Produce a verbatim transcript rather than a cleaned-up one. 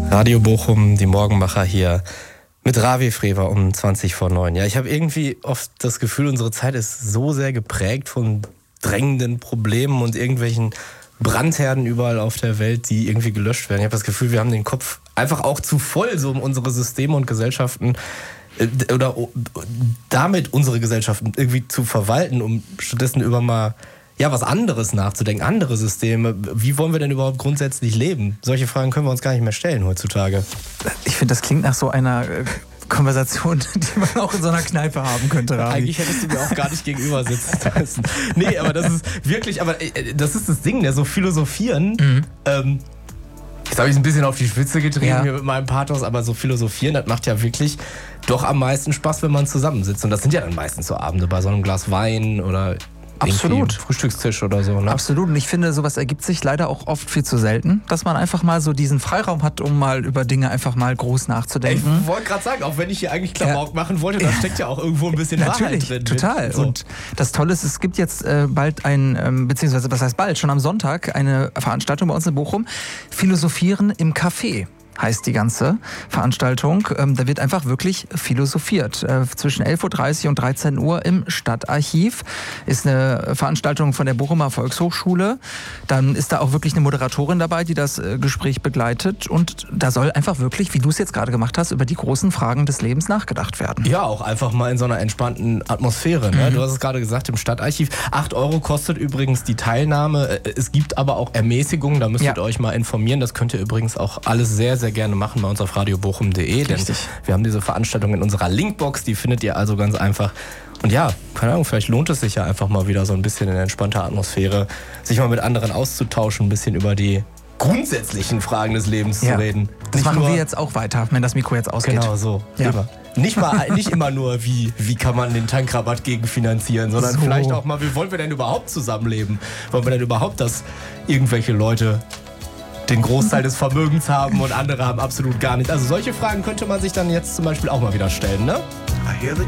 Radio Bochum, die Morgenmacher hier mit Ravi Frewer um zwanzig vor neun. Ja, ich habe irgendwie oft das Gefühl, unsere Zeit ist so sehr geprägt von drängenden Problemen und irgendwelchen Brandherden überall auf der Welt, die irgendwie gelöscht werden. Ich habe das Gefühl, wir haben den Kopf einfach auch zu voll, so um unsere Systeme und Gesellschaften äh, oder uh, damit unsere Gesellschaften irgendwie zu verwalten, um stattdessen über mal ja, was anderes nachzudenken, andere Systeme. Wie wollen wir denn überhaupt grundsätzlich leben? Solche Fragen können wir uns gar nicht mehr stellen heutzutage. Ich finde, das klingt nach so einer äh, Konversation, die man auch in so einer Kneipe haben könnte, Ravi. Eigentlich hättest du mir auch gar nicht gegenüber sitzen müssen. Nee, aber das ist wirklich, aber äh, das ist das Ding, der so philosophieren. Mhm. Ähm, jetzt habe ich es ein bisschen auf die Spitze getrieben ja. hier mit meinem Pathos, aber so philosophieren, das macht ja wirklich doch am meisten Spaß, wenn man zusammensitzt. Und das sind ja dann meistens so Abende bei so einem Glas Wein oder absolut. Frühstückstisch oder so. Ne? Absolut. Und ich finde, sowas ergibt sich leider auch oft viel zu selten, dass man einfach mal so diesen Freiraum hat, um mal über Dinge einfach mal groß nachzudenken. Ich wollte gerade sagen, auch wenn ich hier eigentlich Klamauk ja. machen wollte, da steckt ja auch irgendwo ein bisschen Natürlich, Wahrheit drin. Total. So. Und das Tolle ist, es gibt jetzt äh, bald ein, ähm, beziehungsweise was heißt bald, schon am Sonntag eine Veranstaltung bei uns in Bochum, Philosophieren im Café. Heißt die ganze Veranstaltung. Ähm, da wird einfach wirklich philosophiert. Äh, zwischen elf Uhr dreißig und dreizehn Uhr im Stadtarchiv ist eine Veranstaltung von der Bochumer Volkshochschule. Dann ist da auch wirklich eine Moderatorin dabei, die das äh, Gespräch begleitet. Und da soll einfach wirklich, wie du es jetzt gerade gemacht hast, über die großen Fragen des Lebens nachgedacht werden. Ja, auch einfach mal in so einer entspannten Atmosphäre. Ne? Mhm. Du hast es gerade gesagt, im Stadtarchiv. acht Euro kostet übrigens die Teilnahme. Es gibt aber auch Ermäßigungen, da müsst ihr ja. euch mal informieren. Das könnt ihr übrigens auch alles sehr, sehr gerne machen bei uns auf radio bochum punkt de, denn wir haben diese Veranstaltung in unserer Linkbox, die findet ihr also ganz einfach. Und ja, keine Ahnung, vielleicht lohnt es sich ja einfach mal wieder so ein bisschen in entspannter Atmosphäre, sich mal mit anderen auszutauschen, ein bisschen über die grundsätzlichen Fragen des Lebens ja. zu reden. Das nicht machen wir jetzt auch weiter, wenn das Mikro jetzt ausgeht. Genau so. Ja. Nicht, mal, nicht immer nur, wie, wie kann man den Tankrabatt gegenfinanzieren, sondern so. Vielleicht auch mal, wie wollen wir denn überhaupt zusammenleben? Wollen wir denn überhaupt, dass irgendwelche Leute den Großteil des Vermögens haben und andere haben absolut gar nichts. Also solche Fragen könnte man sich dann jetzt zum Beispiel auch mal wieder stellen, ne? I hear the